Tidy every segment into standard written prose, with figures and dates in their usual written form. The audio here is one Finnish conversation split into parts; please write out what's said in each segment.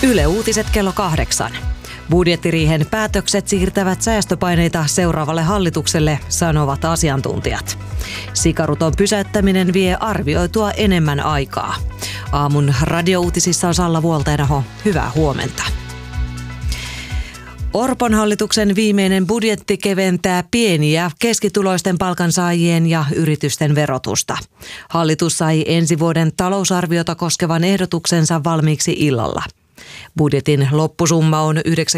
Yle Uutiset kello 8. Budjettiriihen päätökset siirtävät säästöpaineita seuraavalle hallitukselle, sanovat asiantuntijat. Sikaruton pysäyttäminen vie arvioitua enemmän aikaa. Aamun radiouutisissa on Salla Vuolteenaho. Hyvää huomenta. Orpon hallituksen viimeinen budjetti keventää pieni- ja keskituloisten palkansaajien ja yritysten verotusta. Hallitus sai ensi vuoden talousarviota koskevan ehdotuksensa valmiiksi illalla. Budjetin loppusumma on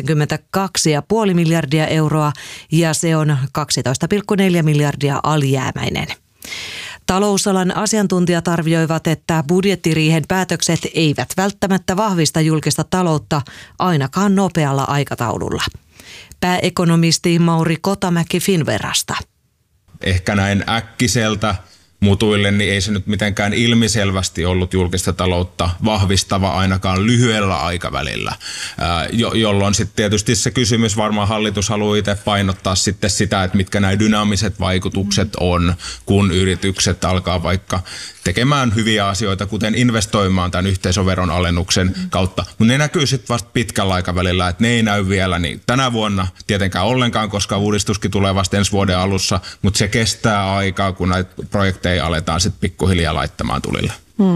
92,5 miljardia euroa ja se on 12,4 miljardia alijäämäinen. Talousalan asiantuntijat arvioivat, että budjettiriihen päätökset eivät välttämättä vahvista julkista taloutta ainakaan nopealla aikataululla. Pääekonomisti Mauri Kotamäki Finnverasta. Ehkä näin äkkiseltä mutuille, niin ei se nyt mitenkään ilmiselvästi ollut julkista taloutta vahvistava ainakaan lyhyellä aikavälillä, jolloin sitten tietysti se kysymys, varmaan hallitus haluaa itse painottaa sitten sitä, että mitkä nämä dynaamiset vaikutukset on, kun yritykset alkaa vaikka tekemään hyviä asioita, kuten investoimaan tämän yhteisöveron alennuksen kautta, mutta ne näkyy sitten vasta pitkällä aikavälillä, että ne ei näy vielä niin tänä vuonna tietenkään ollenkaan, koska uudistuskin tulee vasta ensi vuoden alussa, mutta se kestää aikaa, kun näitä projekteja aletaan sitten pikkuhiljaa laittamaan tulille.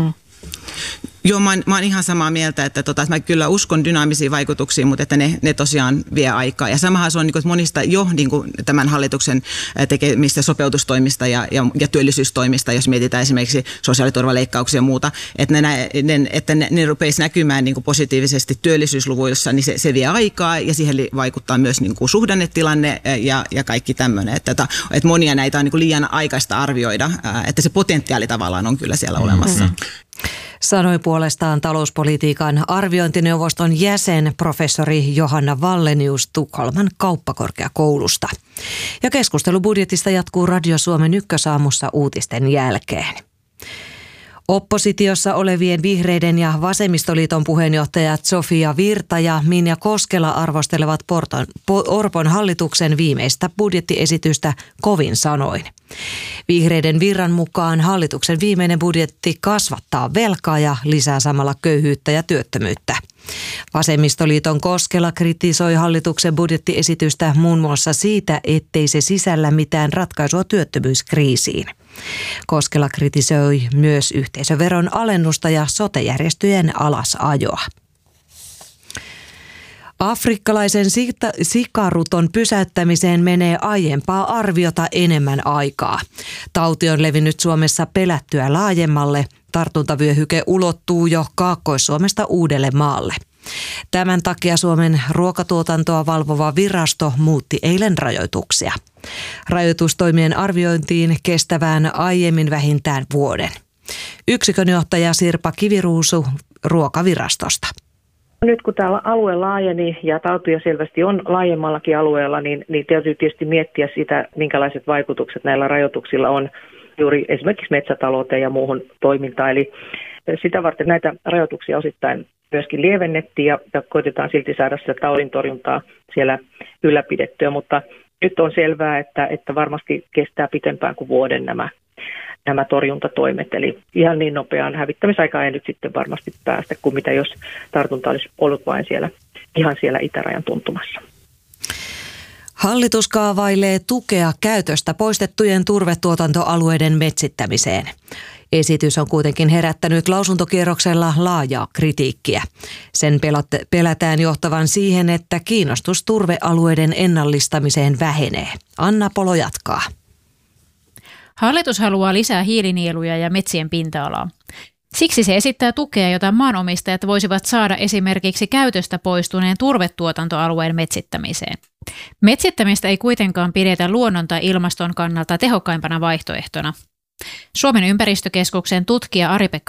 Joo, mä oon ihan samaa mieltä, että mä kyllä uskon dynaamisiin vaikutuksiin, mutta että ne tosiaan vie aikaa. Ja samahan se on niin monista jo niin tämän hallituksen tekemistä sopeutustoimista ja työllisyystoimista, jos mietitään esimerkiksi sosiaaliturvaleikkauksia ja muuta, että ne rupeisi näkymään niin positiivisesti työllisyysluvuissa, niin se vie aikaa ja siihen vaikuttaa myös niin suhdannetilanne ja kaikki tämmöinen. Että monia näitä on niin liian aikaista arvioida, että se potentiaali tavallaan on kyllä siellä olemassa. Sanoi puolestaan talouspolitiikan arviointineuvoston jäsen professori Johanna Wallenius Tukholman kauppakorkeakoulusta. Ja keskustelu budjetista jatkuu Radio Suomen Ykkösaamussa uutisten jälkeen. Oppositiossa olevien Vihreiden ja Vasemmistoliiton puheenjohtajat Sofia Virta ja Minja Koskela arvostelevat Orpon hallituksen viimeistä budjettiesitystä kovin sanoin. Vihreiden Virran mukaan hallituksen viimeinen budjetti kasvattaa velkaa ja lisää samalla köyhyyttä ja työttömyyttä. Vasemmistoliiton Koskela kritisoi hallituksen budjettiesitystä muun muassa siitä, ettei se sisällä mitään ratkaisua työttömyyskriisiin. Koskela kritisoi myös yhteisöveron alennusta ja sote-järjestöjen alasajoa. Afrikkalaisen sikaruton pysäyttämiseen menee aiempaa arviota enemmän aikaa. Tauti on levinnyt Suomessa pelättyä laajemmalle. Tartuntavyöhyke ulottuu jo Kaakkois-Suomesta Uudellemaalle. Tämän takia Suomen ruokatuotantoa valvova virasto muutti eilen rajoituksia. Rajoitustoimien arviointiin kestävään aiemmin vähintään vuoden. Yksikönjohtaja Sirpa Kiviruusu Ruokavirastosta. Nyt kun tämä alue laajeni ja tautia selvästi on laajemmallakin alueella, niin täytyy tietysti miettiä sitä, minkälaiset vaikutukset näillä rajoituksilla on juuri esimerkiksi metsätalouteen ja muuhun toimintaan. Eli sitä varten näitä rajoituksia osittain myöskin lievennettiin ja koitetaan silti saada sitä taudin torjuntaa siellä ylläpidettyä, mutta nyt on selvää, että varmasti kestää pitempään kuin vuoden nämä torjuntatoimet. Eli ihan niin nopeaan hävittämisaikaan ei nyt sitten varmasti päästä kuin mitä jos tartunta olisi ollut vain ihan siellä itärajan tuntumassa. Hallitus kaavailee tukea käytöstä poistettujen turvetuotantoalueiden metsittämiseen. Esitys on kuitenkin herättänyt lausuntokierroksella laajaa kritiikkiä. Sen pelätään johtavan siihen, että kiinnostus turvealueiden ennallistamiseen vähenee. Anna Polo jatkaa. Hallitus haluaa lisää hiilinieluja ja metsien pinta-alaa. Siksi se esittää tukea, jota maanomistajat voisivat saada esimerkiksi käytöstä poistuneen turvetuotantoalueen metsittämiseen. Metsittämistä ei kuitenkaan pidetä luonnon tai ilmaston kannalta tehokkaimpana vaihtoehtona. Suomen ympäristökeskuksen tutkija Ari-Pekka